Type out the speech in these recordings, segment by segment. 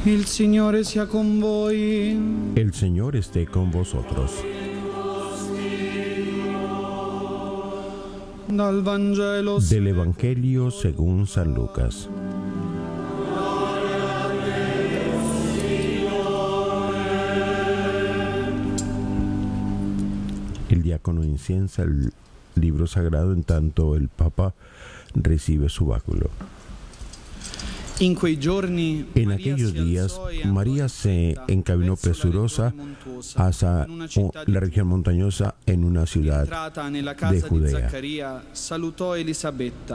Il Signore sia con voi. El Señor esté con vosotros. Dal Vangelo Del Evangelio según San Lucas. El diácono inciensa el libro sagrado en tanto el Papa recibe su báculo. In quei giorni, En aquellos días, María se encaminó presurosa hacia la región montañosa en una ciudad entrata nella de casa di Judea. Zaccaria, salutò Elisabetta.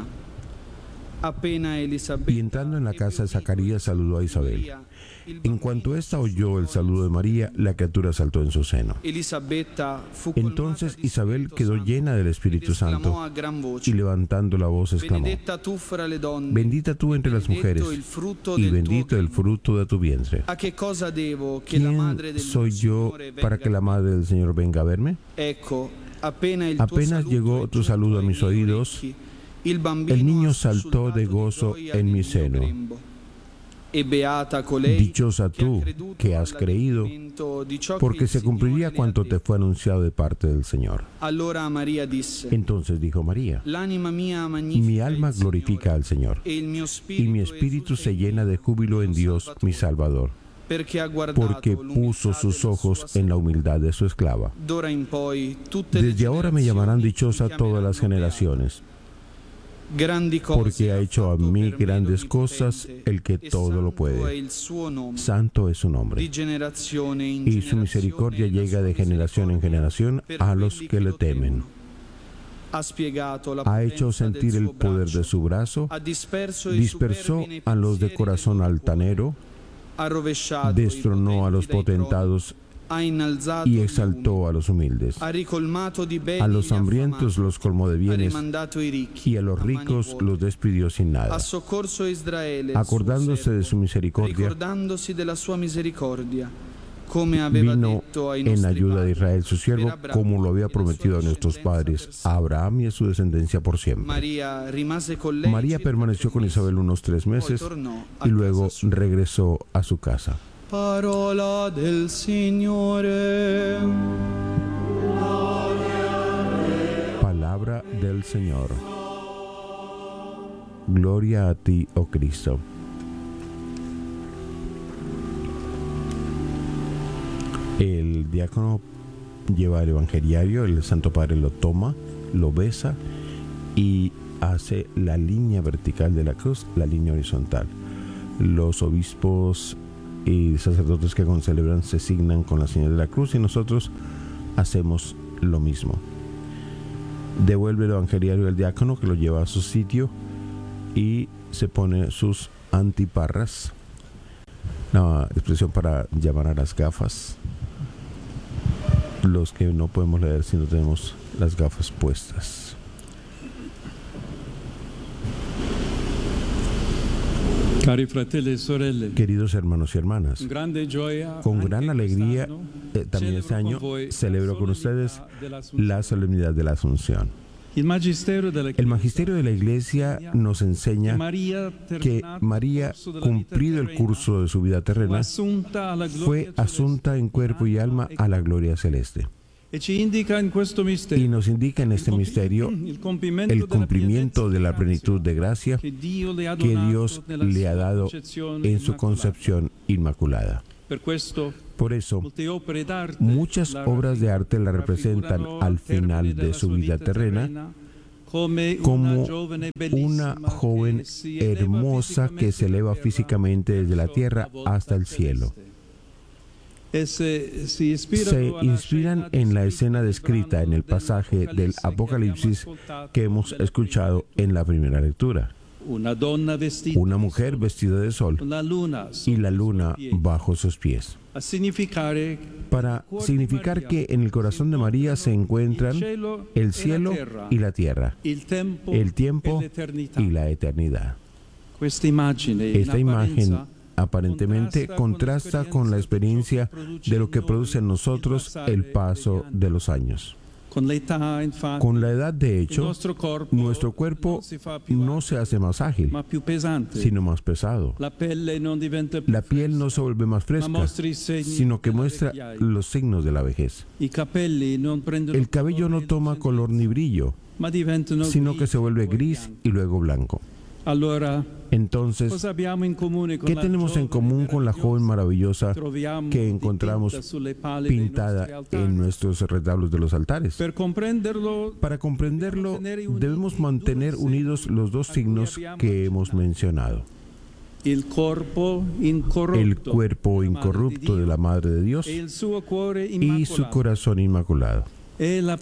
Appena Elisabetta Y entrando en la casa de Zacarías saludó a Isabel. En cuanto ésta oyó el saludo de María, la criatura saltó en su seno. Elisabetta fu Entonces colmata di Isabel Spirito quedó Santo llena del ed Espíritu esclamò Santo a gran y voce: levantando la voz exclamó: Benedetta tu fra le donne, Bendita tú entre las mujeres benedetto il frutto y del tuo bendito el grembo. fruto de tu vientre. A che cosa devo che la madre ¿Quién del soy mio yo Signore para venga que la a me? madre del Señor venga a verme? Ecco, appena il tuo Apenas saluto llegó è tu giunto saludo a ai mis miei oídos, orecchi, il bambino el niño ha saltó de sussultato di gozo gioia en nel mi mio seno. grembo. E beata colei Dichosa che ha tú creduto que has creído, all'adempimento di ciò che porque il se Signore cumpliría le ha cuanto te detto. fue anunciado de parte del Señor. Allora Maria disse: Entonces dijo María: L'anima mia magnifica Mi alma il glorifica al Señor, Signore, e il mio y mi spirito espíritu esulta se in llena Dio, de júbilo en mio Dios, mi Salvador, perché ha guardato porque puso l'umiltà sus della ojos sua en la serva. humildad de su esclava. D'ora in poi tutte le Desde ahora me llamarán generazioni dichosa mi todas las chiameranno generaciones, beata. Grandi cose porque ha hecho a fatto mí per me grandes cosas l'Onnipotente, el que e todo lo santo è puede. il suo nome, Santo es su di nombre, generazione in y su misericordia generazione, la llega sua de generación en misericordia generación per a los quelli que le lo temen. temono. Ha spiegato la Ha hecho potenza del sentir el suo poder de braccio, su brazo, ha disperso i dispersó superbi nei a los de pensieri del corazón loro altanero, cuore, ha rovesciato destronó a i los potenti dai troni, potentados ha innalzato y gli exaltó umili, a los humildes. ha ricolmato di beni A los gli hambrientos affamati, los colmó de ha bienes rimandato i ricchi y a los a mani ricos vuote. los despidió sin Ha nada. soccorso Israele, il suo Acordándose de su servo, misericordia, ricordandosi della sua misericordia, come aveva vino detto ai en nostri ayuda de padri, Israel su per siervo, Abramo como lo había e la sua prometido a nuestros discendenza padres, per a sempre. Abraham y a su descendencia por siempre. Maria rimase con lei María circa permaneció 3 con mesi, Isabel unos 3 poi meses tornò a y luego casa sua. regresó a su casa. Parola del Signore. Palabra del Señor. Gloria a ti, oh Cristo. El diácono lleva el evangeliario, el Santo Padre lo toma, lo besa y hace la línea vertical de la cruz, la línea horizontal. Los obispos y sacerdotes que concelebran se signan con la señal de la cruz y nosotros hacemos lo mismo. Devuelve el evangeliario al diácono, que lo lleva a su sitio y se pone sus antiparras, una expresión para llamar a las gafas, los que no podemos leer si no tenemos las gafas puestas. Cari fratelli e sorelle, Queridos hermanos y hermanas, grande gioia, con anche gran alegría, quest'anno, también este año celebro con voi celebro con la ustedes solemnità dell'Assunzione. la solemnidad de la Asunción. El magisterio de la Iglesia nos enseña que María, cumplido el curso de su vida terrena, fue asunta en cuerpo y alma a la gloria celeste. Y nos indica en este misterio el cumplimiento de la plenitud de gracia que Dios le ha dado en su concepción inmaculada. Por eso, muchas obras de arte la representan al final de su vida terrena como una joven hermosa que se eleva físicamente desde la tierra hasta el cielo. Se inspiran en la escena descrita en el pasaje del Apocalipsis que hemos escuchado en la primera lectura. Una mujer vestida de sol y la luna bajo sus pies, para significar que en el corazón de María se encuentran el cielo y la tierra, el tiempo y la eternidad. Esta imagen aparentemente contrasta con la experiencia de lo que produce en nosotros el paso de los años. Con la edad, de hecho, nuestro cuerpo no se hace más ágil, sino más pesado. La piel no se vuelve más fresca, sino que muestra los signos de la vejez. El cabello no toma color ni brillo, sino que se vuelve gris y luego blanco. Entonces, ¿qué tenemos en común con la joven maravillosa que encontramos pintada en nuestros retablos de los altares? Para comprenderlo, debemos mantener unidos los dos signos que hemos mencionado. El cuerpo incorrupto de la Madre de Dios y su corazón inmaculado. Es la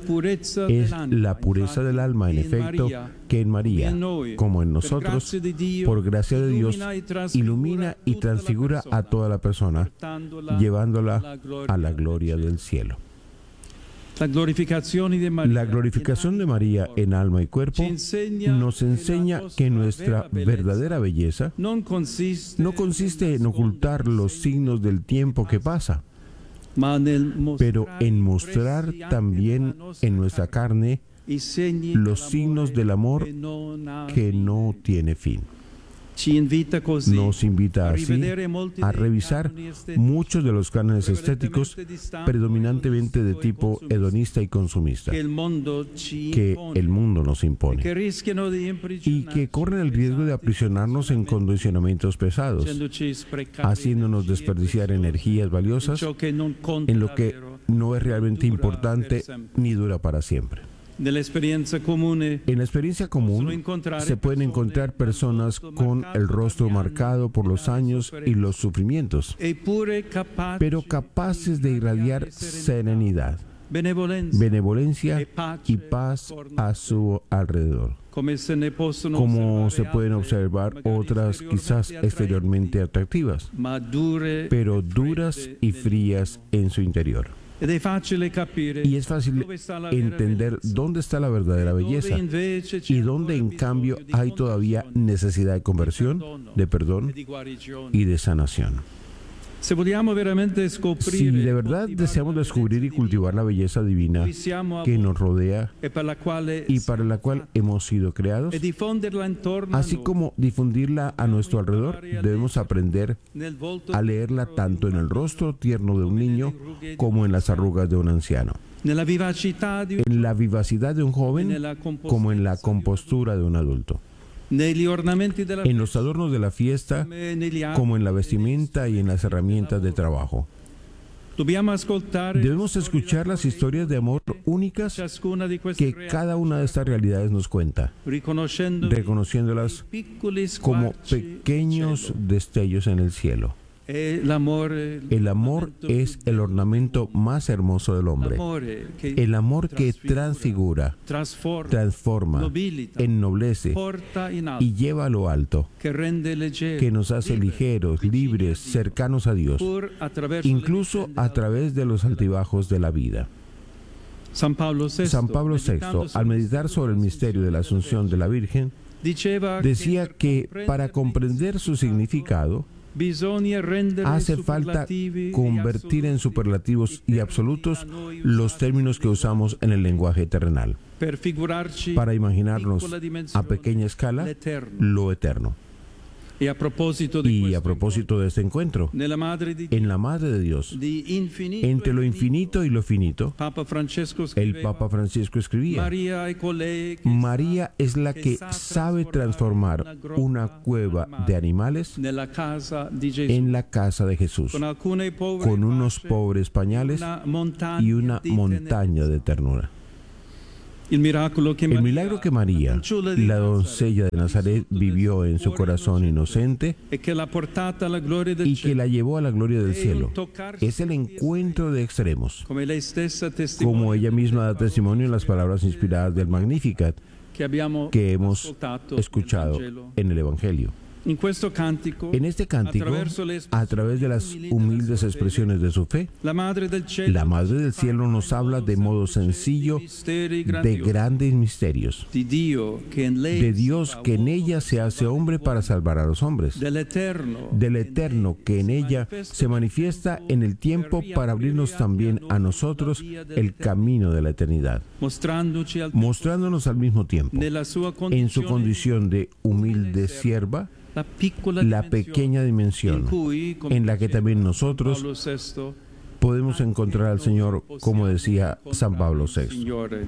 pureza del alma, en efecto, que en María, como en nosotros, por gracia de Dios, ilumina y transfigura a toda la persona, llevándola a la gloria del cielo. La glorificación de María en alma y cuerpo nos enseña que nuestra verdadera belleza no consiste en ocultar los signos del tiempo que pasa, pero en mostrar también en nuestra carne los signos del amor que no tiene fin. Nos invita así a revisar muchos de los cánones estéticos predominantemente de tipo hedonista y consumista que el mundo nos impone y que corren el riesgo de aprisionarnos en condicionamientos pesados, haciéndonos desperdiciar energías valiosas en lo que no es realmente importante ni dura para siempre. En la experiencia común se pueden encontrar personas con el rostro marcado por los años y los sufrimientos, pero capaces de irradiar serenidad, benevolencia y paz a su alrededor. Como se pueden observar otras quizás exteriormente atractivas, pero duras y frías en su interior. Y es fácil entender dónde está la verdadera belleza y dónde en cambio hay todavía necesidad de conversión, de perdón y de sanación. Si de verdad deseamos descubrir y cultivar la belleza divina que nos rodea y para la cual hemos sido creados, así como difundirla a nuestro alrededor, debemos aprender a leerla tanto en el rostro tierno de un niño como en las arrugas de un anciano, en la vivacidad de un joven como en la compostura de un adulto, en los adornos de la fiesta como en la vestimenta y en las herramientas de trabajo. Debemos escuchar las historias de amor únicas que cada una de estas realidades nos cuenta, reconociéndolas como pequeños destellos en el cielo. El amor es el ornamento más hermoso del hombre. El amor que transfigura, transforma, ennoblece y lleva a lo alto, que nos hace ligeros, libres, cercanos a Dios, incluso a través de los altibajos de la vida. San Pablo VI, al meditar sobre el misterio de la Asunción de la Virgen, decía que para comprender su significado, hace falta convertir en superlativos y absolutos los términos que usamos en el lenguaje terrenal, para imaginarnos a pequeña escala lo eterno. Y a propósito de este encuentro, en la Madre de Dios, entre lo infinito y lo finito, el Papa Francisco escribía: María es la que sabe transformar una cueva de animales en la casa de Jesús, con unos pobres pañales y una montaña de ternura. El milagro que María, la doncella de Nazaret, vivió en su corazón inocente y que la llevó a la gloria del cielo es el encuentro de extremos, como ella misma da testimonio en las palabras inspiradas del Magnificat que hemos escuchado en el Evangelio. En este cántico, a través de las humildes expresiones de su fe, la Madre del Cielo nos habla de modo sencillo de grandes misterios, de Dios que en ella se hace hombre para salvar a los hombres, del Eterno que en ella se manifiesta en el tiempo para abrirnos también a nosotros el camino de la eternidad, mostrándonos al mismo tiempo, en su condición de humilde sierva, la pequeña dimensión en la que también nosotros podemos encontrar al Señor, como decía San Pablo VI.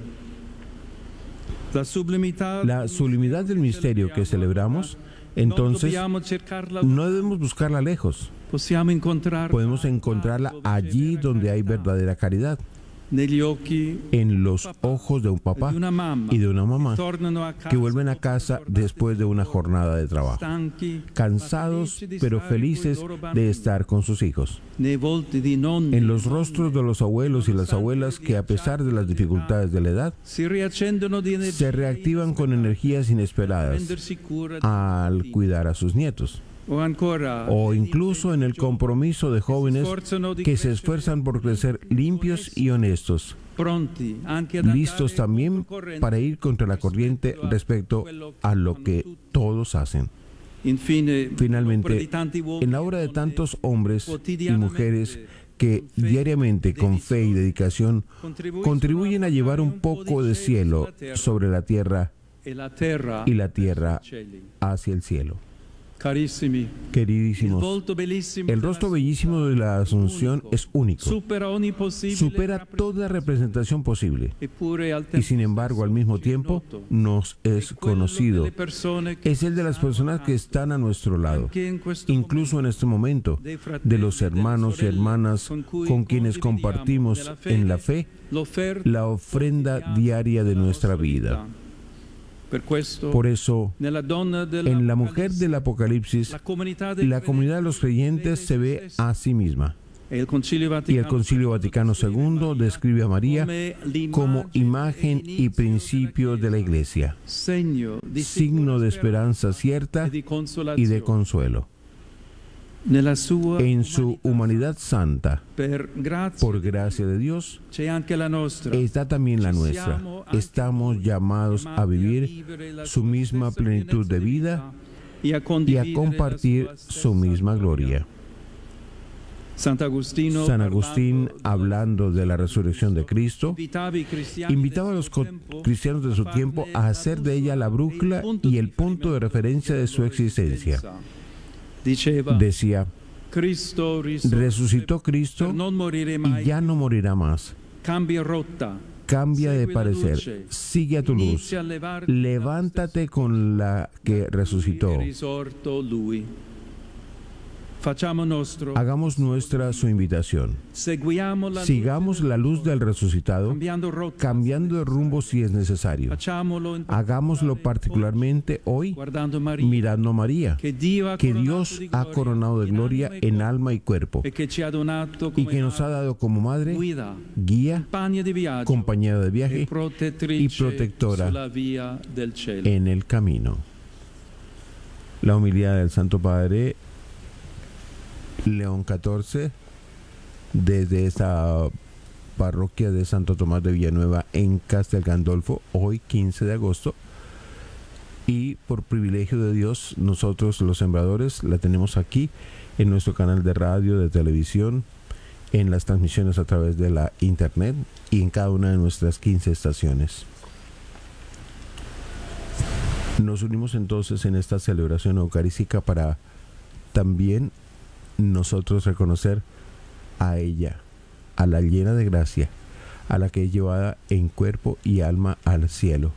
La sublimidad del misterio que celebramos, entonces, no debemos buscarla lejos. Podemos encontrarla allí donde hay verdadera caridad, en los ojos de un papá y de una mamá que vuelven a casa después de una jornada de trabajo, cansados pero felices de estar con sus hijos, en los rostros de los abuelos y las abuelas que, a pesar de las dificultades de la edad, se reactivan con energías inesperadas al cuidar a sus nietos, o incluso en el compromiso de jóvenes que se esfuerzan por crecer limpios y honestos, listos también para ir contra la corriente respecto a lo que todos hacen. Finalmente, en la obra de tantos hombres y mujeres que diariamente, con fe y dedicación, contribuyen a llevar un poco de cielo sobre la tierra y la tierra hacia el cielo. Queridísimos, el rostro bellísimo de la Asunción es único, supera toda representación posible, y sin embargo al mismo tiempo nos es conocido. Es el de las personas que están a nuestro lado, incluso en este momento, de los hermanos y hermanas con quienes compartimos en la fe la ofrenda diaria de nuestra vida. Por eso, en la mujer del Apocalipsis, la comunidad de los creyentes se ve a sí misma. Y el Concilio Vaticano II describe a María como imagen y principio de la Iglesia, signo de esperanza cierta y de consuelo. En su humanidad santa, por gracia de Dios, está también la nuestra. Estamos llamados a vivir su misma plenitud de vida y a compartir su misma gloria. San Agustín, hablando de la resurrección de Cristo, invitaba a los cristianos de su tiempo a hacer de ella la brújula y el punto de referencia de su existencia. Decía, resucitó Cristo y ya no morirá más. Cambia de parecer, sigue a tu luz, levántate con la que resucitó. Hagamos nuestra su invitación. Sigamos la luz del resucitado, cambiando de rumbo si es necesario. Hagámoslo particularmente hoy, mirando a María, que Dios ha coronado de gloria en alma y cuerpo, y que nos ha dado como madre, guía, compañera de viaje y protectora en el camino. La homilía del Santo Padre León XIV, desde esta parroquia de Santo Tomás de Villanueva en Castel Gandolfo, hoy 15 de agosto. Y por privilegio de Dios, nosotros los sembradores la tenemos aquí en nuestro canal de radio, de televisión, en las transmisiones a través de la internet y en cada una de nuestras 15 estaciones. Nos unimos entonces en esta celebración eucarística para también nosotros reconocer a ella, a la llena de gracia, a la que es llevada en cuerpo y alma al cielo,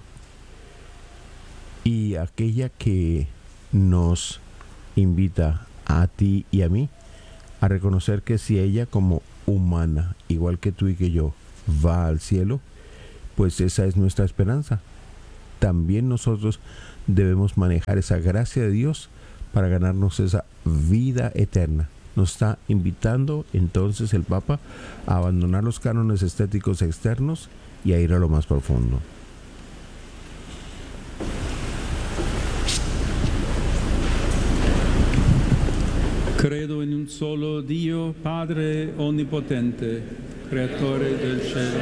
y aquella que nos invita a ti y a mí a reconocer que si ella, como humana, igual que tú y que yo, va al cielo, pues esa es nuestra esperanza. También nosotros debemos manejar esa gracia de Dios para ganarnos esa vida eterna. Nos está invitando entonces el Papa a abandonar los cánones estéticos externos y a ir a lo más profundo. Credo in un solo Dio, Padre onnipotente, creatore del cielo.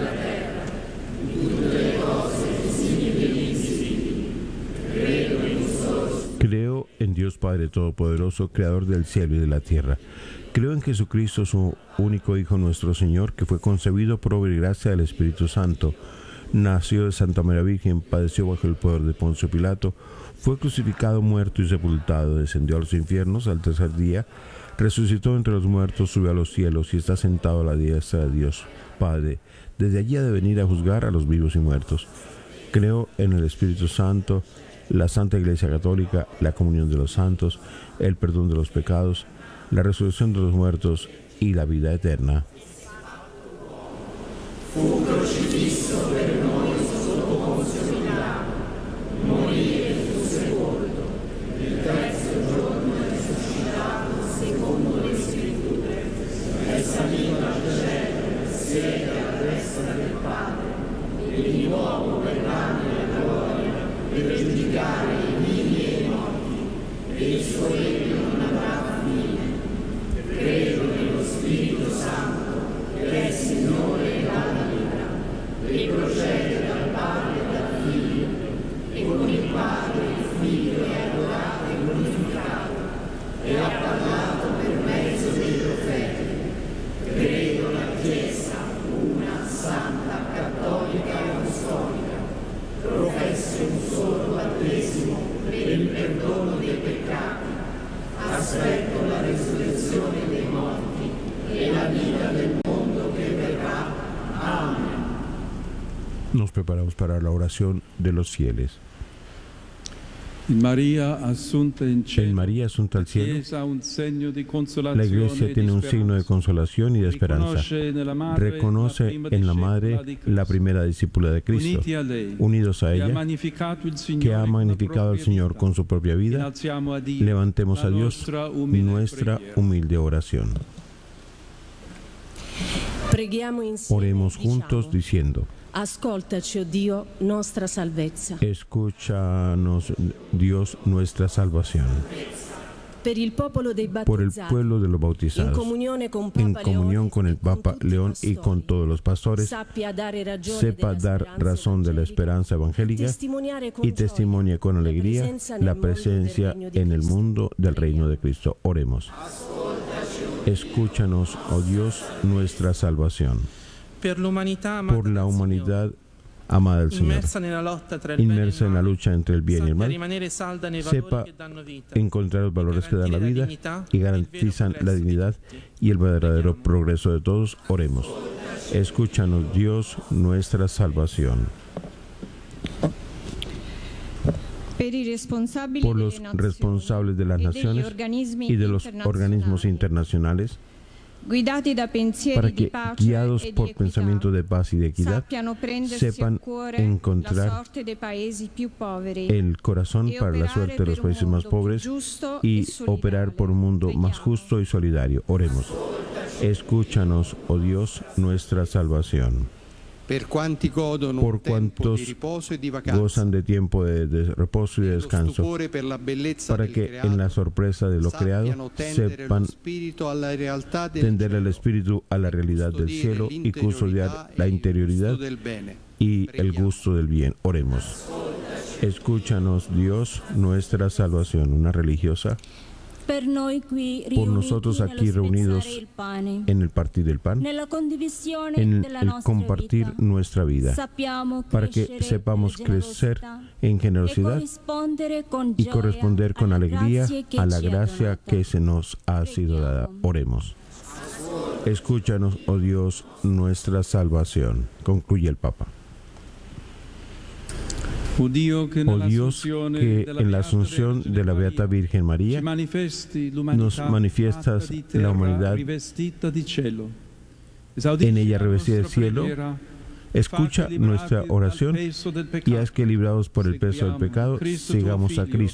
Creo en Dios Padre Todopoderoso, Creador del cielo y de la tierra. Creo en Jesucristo, su único Hijo, nuestro Señor, que fue concebido por obra y gracia del Espíritu Santo. Nació de Santa María Virgen, padeció bajo el poder de Poncio Pilato, fue crucificado, muerto y sepultado, descendió a los infiernos, al tercer día resucitó entre los muertos, subió a los cielos y está sentado a la diestra de Dios Padre. Desde allí ha de venir a juzgar a los vivos y muertos. Creo en el Espíritu Santo, la Santa Iglesia Católica, la comunión de los santos, el perdón de los pecados, la resurrección de los muertos y la vida eterna. Fu crocifisso per noi sotto Ponzio Pilato, morì e fu sepolto, il terzo giorno è risuscitato secondo le Scritture, è salito al cielo, siede alla destra del Padre, e di nuovo verrà nella gloria per giudicare i vivi e i morti, e il suo regno non avrà fine. Credo nello Spirito Santo, che è Signore e dà vita, e procede dal Padre e dal Figlio, e con il Padre e il Figlio è adorato e glorificato, e ha parlato per mezzo dei profeti. Credo la Chiesa, una, santa, cattolica e apostolica, professo un solo battesimo per il perdono dei peccati, aspetto la resurrezione dei morti e la vita del mondo que verrà. Amén. Nos preparamos para la oración de los fieles. En María asunta en En María asunta al cielo, la Iglesia tiene un signo de consolación y de esperanza. Reconoce en la Madre la primera discípula de Cristo, unidos a ella, que ha magnificado al Señor con su propia vida. Levantemos a Dios nuestra humilde oración. Oremos juntos diciendo: Ascoltaci, o Dio, nostra salvezza. Escúchanos, Dios, nuestra salvación. Por el pueblo de los bautizados, en comunión con el Papa León y con todos los pastores, sepa dar razón de la esperanza evangélica y testimonia con alegría la presencia en el mundo del reino de Cristo. Oremos. Escúchanos, oh Dios, nuestra salvación. Por la humanidad amada del Señor, inmersa en la lucha entre el bien y el mal, sepa encontrar los valores que dan la vida y garantizan la dignidad y el verdadero progreso de todos. Oremos. Escúchanos, Dios, nuestra salvación. Por los responsables de las naciones y de los organismos internacionales, para que, guiados por pensamientos de paz y de equidad, sepan encontrar el corazón para la suerte de los países más pobres y operar por un mundo más justo y solidario. Oremos. Escúchanos, oh Dios, nuestra salvación. Por cuantos gozan de tiempo de reposo y de descanso, para que en la sorpresa de lo creado sepan tender el espíritu a la realidad del cielo y custodiar la interioridad y el gusto del bien. Oremos. Escúchanos, Dios, nuestra salvación. Una religiosa. Por nosotros aquí reunidos en el partir del pan, en el compartir nuestra vida, para que sepamos crecer en generosidad y corresponder con alegría a la gracia que se nos ha sido dada. Oremos. Escúchanos, oh Dios, nuestra salvación. Concluye el Papa. Oh Dios, que en la asunción de la Beata Virgen María nos manifiestas la humanidad en ella revestida de cielo. Escucha nuestra oración y haz que, librados por el peso del pecado, sigamos a Cristo.